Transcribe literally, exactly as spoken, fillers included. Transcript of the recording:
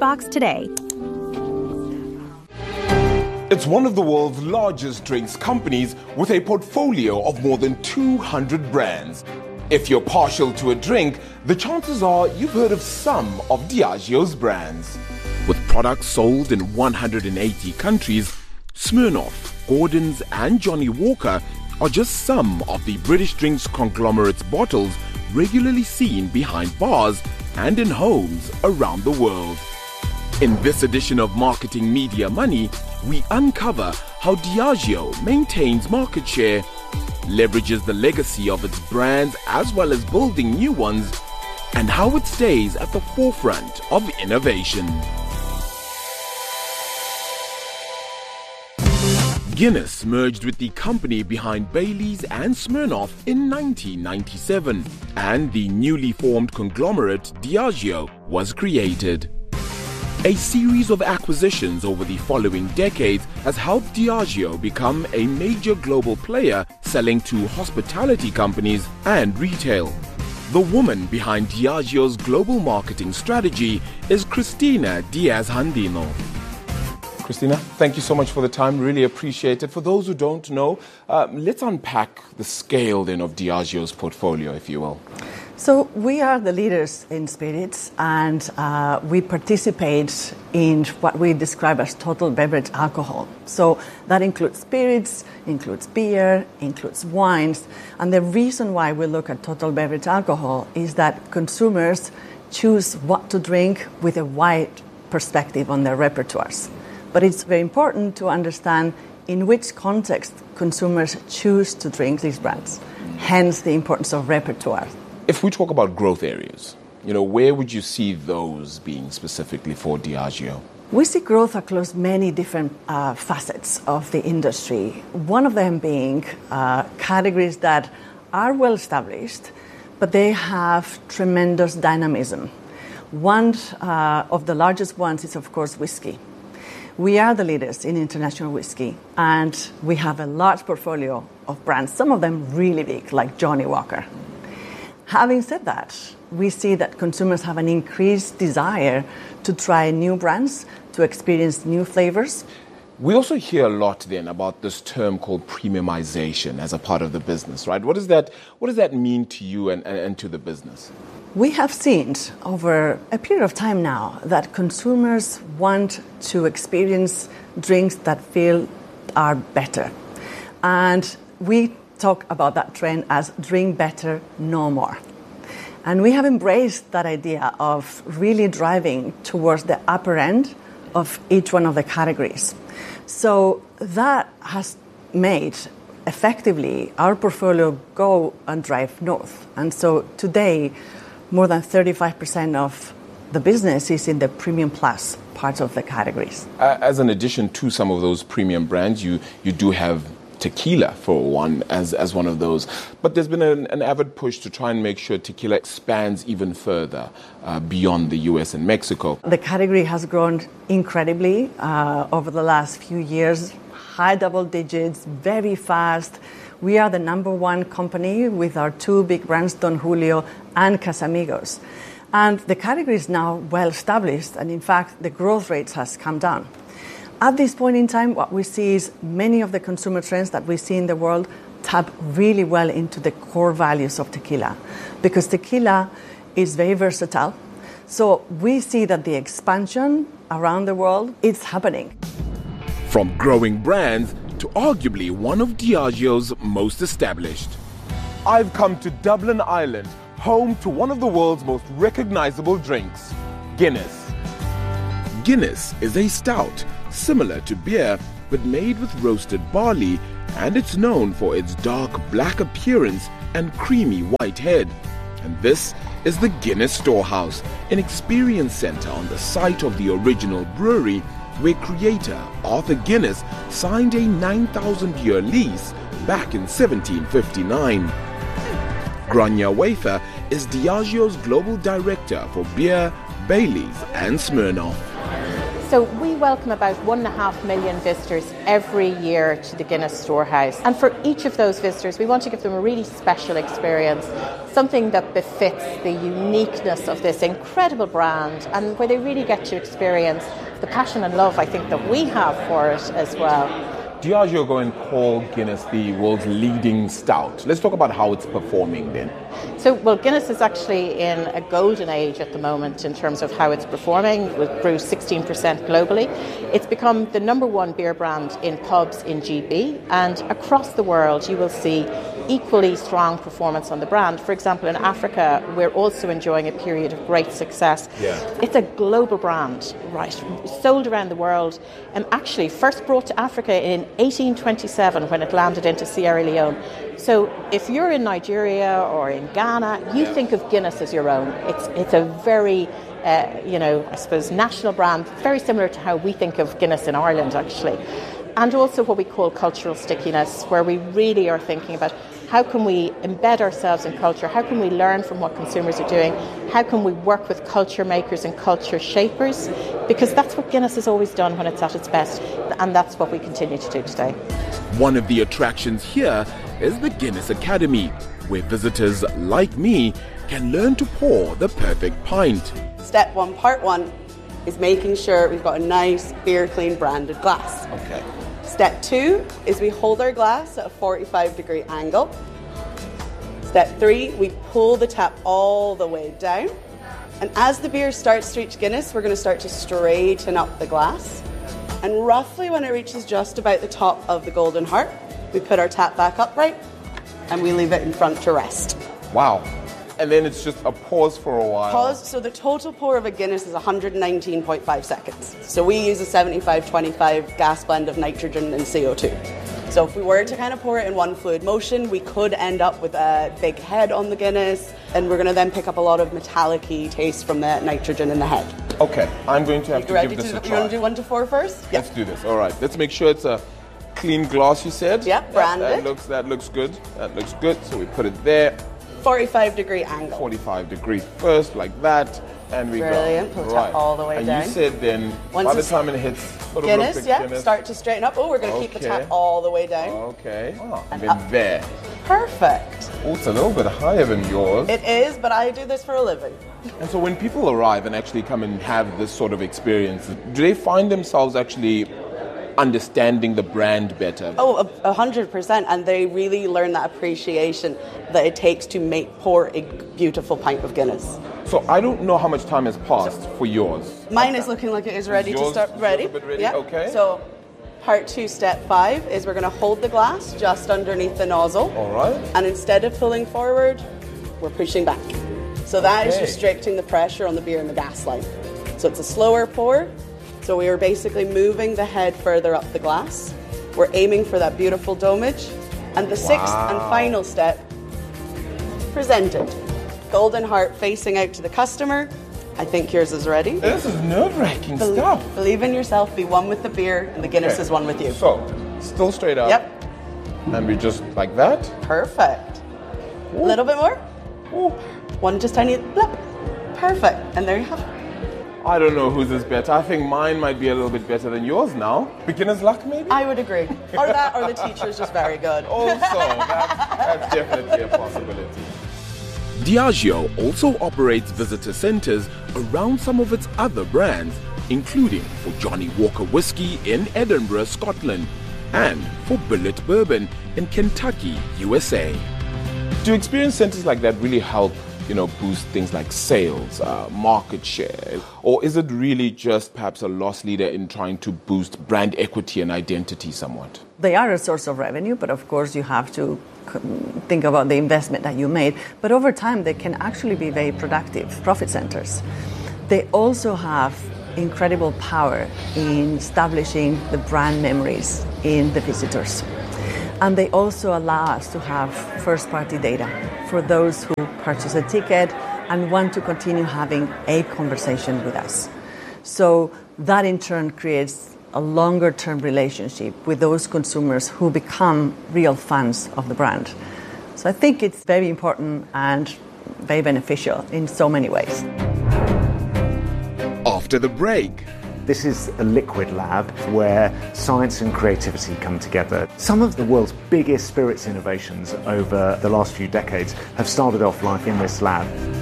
box today. It's one of the world's largest drinks companies with a portfolio of more than two hundred brands. If you're partial to a drink, the chances are you've heard of some of Diageo's brands. With products sold in one hundred eighty countries, Smirnoff, Gordon's and Johnnie Walker are just some of the British drinks conglomerate's bottles regularly seen behind bars and in homes around the world. In this edition of Marketing Media Money, we uncover how Diageo maintains market share, leverages the legacy of its brands as well as building new ones, and how it stays at the forefront of innovation. Guinness merged with the company behind Baileys and Smirnoff in nineteen ninety-seven, and the newly formed conglomerate Diageo was created. A series of acquisitions over the following decades has helped Diageo become a major global player selling to hospitality companies and retail. The woman behind Diageo's global marketing strategy is Cristina Diaz-Handino. Cristina, thank you so much for the time. Really appreciate it. For those who don't know, uh, let's unpack the scale then of Diageo's portfolio, if you will. So we are the leaders in spirits, and uh, we participate in what we describe as total beverage alcohol. So that includes spirits, includes beer, includes wines. And the reason why we look at total beverage alcohol is that consumers choose what to drink with a wide perspective on their repertoires. But it's very important to understand in which context consumers choose to drink these brands, hence the importance of repertoire. If we talk about growth areas, you know, where would you see those being specifically for Diageo? We see growth across many different uh, facets of the industry. One of them being uh, categories that are well established, but they have tremendous dynamism. One uh, of the largest ones is, of course, whiskey. We are the leaders in international whiskey, and we have a large portfolio of brands, some of them really big, like Johnnie Walker. Having said that, we see that consumers have an increased desire to try new brands, to experience new flavors. We also hear a lot then about this term called premiumization as a part of the business, right? What does that, what does that mean to you and, and, and to the business? We have seen over a period of time now that consumers want to experience drinks that feel are better. And we talk about that trend as drink better, no more. And we have embraced that idea of really driving towards the upper end of each one of the categories. So that has made effectively our portfolio go and drive north. And so today, more than thirty-five percent of the business is in the premium plus part of the categories. Uh, as an addition to some of those premium brands, you, you do have tequila, for one, as, as one of those. But there's been an, an avid push to try and make sure tequila expands even further uh, beyond the U S and Mexico. The category has grown incredibly uh, over the last few years, high double digits, very fast. We are the number one company with our two big brands, Don Julio and Casamigos. And the category is now well established, and in fact, the growth rates has come down. At this point in time, what we see is many of the consumer trends that we see in the world tap really well into the core values of tequila, because tequila is very versatile. So we see that the expansion around the world is happening. From growing brands to arguably one of Diageo's most established. I've come to Dublin, Ireland, home to one of the world's most recognizable drinks, Guinness. Guinness is a stout similar to beer, but made with roasted barley, and it's known for its dark black appearance and creamy white head. And this is the Guinness Storehouse, an experience center on the site of the original brewery, where creator Arthur Guinness signed a nine thousand year lease back in seventeen fifty-nine. Grania Wafer is Diageo's global director for beer, Baileys and Smirnoff. So we welcome about one and a half million visitors every year to the Guinness Storehouse. And for each of those visitors, we want to give them a really special experience, something that befits the uniqueness of this incredible brand and where they really get to experience the passion and love, I think, that we have for it as well. Diageo go and call Guinness the world's leading stout. Let's talk about how it's performing then. So, well, Guinness is actually in a golden age at the moment in terms of how it's performing. It grew sixteen percent globally. It's become the number one beer brand in pubs in G B, and across the world you will see equally strong performance on the brand. For example, in Africa, we're also enjoying a period of great success. Yeah. It's a global brand, right? Sold around the world, and actually first brought to Africa in eighteen twenty-seven when it landed into Sierra Leone. So if you're in Nigeria or in Ghana, you think of Guinness as your own. It's it's a very, uh, you know, I suppose, national brand, very similar to how we think of Guinness in Ireland, actually. And also what we call cultural stickiness, where we really are thinking about how can we embed ourselves in culture, how can we learn from what consumers are doing, how can we work with culture makers and culture shapers, because that's what Guinness has always done when it's at its best, and that's what we continue to do today. One of the attractions here is the Guinness Academy, where visitors like me can learn to pour the perfect pint. Step one, part one, is making sure we've got a nice, beer clean branded glass. Okay. Step two is we hold our glass at a forty-five degree angle. Step three, we pull the tap all the way down. And as the beer starts to reach Guinness, we're going to start to straighten up the glass. And roughly when it reaches just about the top of the golden heart, we put our tap back upright and we leave it in front to rest. Wow. And then it's just a pause for a while. Pause. So the total pour of a Guinness is one hundred nineteen point five seconds. So we use a seventy-five twenty-five gas blend of nitrogen and C O two. So if we were to kind of pour it in one fluid motion, we could end up with a big head on the Guinness, and we're going to then pick up a lot of metallic-y taste from the nitrogen in the head. Okay, I'm going to have you to give this to, a try. You want to do one to four first? Let's do this. All right, let's make sure it's a clean glass, you said? Yeah, branded. That, that looks, that looks good. That looks good. So we put it there. forty-five degree angle. forty-five degree first, like that. And we Brilliant. go. Pull Right. tap all the way and down. And you said then, Once by the it's time it hits sort of Guinness, looks like yeah, Guinness. start to straighten up. Oh, we're going to keep the Okay. tap all the way down. Okay. Oh, and And then up. there. Perfect. Oh, it's a little bit higher than yours. It is, but I do this for a living. And so when people arrive and actually come and have this sort of experience, do they find themselves actually understanding the brand better? Oh, a, a hundred percent. And they really learn that appreciation that it takes to make pour a beautiful pint of Guinness. So I don't know how much time has passed for yours. Mine is looking like it is ready Is to yours start. a Ready? little bit ready? Yeah. Okay. So, part two, step five is we're going to hold the glass just underneath the nozzle. All right. And instead of pulling forward, we're pushing back. So that is Okay. restricting the pressure on the beer in the gas line. So it's a slower pour. So we are basically moving the head further up the glass. We're aiming for that beautiful domage. And the sixth and final step, presented. Golden heart facing out to the customer. I think yours is ready. This is nerve-wracking Bel- stuff. Believe in yourself, be one with the beer, and the Guinness Okay. is one with you. So, still straight up. Yep, And we just like that. perfect. A little bit more. Ooh. One just tiny blip. Perfect. And there you have it. I don't know whose is better. I think mine might be a little bit better than yours now. Beginner's luck, maybe? I would agree. Or that, or the teacher's just very good. Also, that's, that's definitely a possibility. Diageo also operates visitor centres around some of its other brands, including for Johnny Walker Whiskey in Edinburgh, Scotland, and for Bulleit Bourbon in Kentucky, U S A. Do experience centres like that really help, you know, boost things like sales, uh, market share? Or is it really just perhaps a loss leader in trying to boost brand equity and identity somewhat? They are a source of revenue, but of course you have to think about the investment that you made. But over time, they can actually be very productive profit centers. They also have incredible power in establishing the brand memories in the visitors. And they also allow us to have first-party data for those who purchase a ticket and want to continue having a conversation with us. So that in turn creates a longer-term relationship with those consumers who become real fans of the brand. So I think it's very important and very beneficial in so many ways. After the break, This is a liquid lab where science and creativity come together. Some of the world's biggest spirits innovations over the last few decades have started off like in this lab.